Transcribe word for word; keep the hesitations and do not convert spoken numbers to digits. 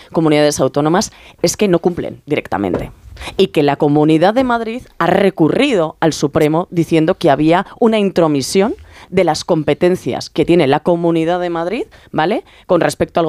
comunidades autónomas es que no cumplen directamente. Y que la Comunidad de Madrid ha recurrido al Supremo diciendo que había una intromisión de las competencias que tiene la Comunidad de Madrid, ¿vale?, con respecto al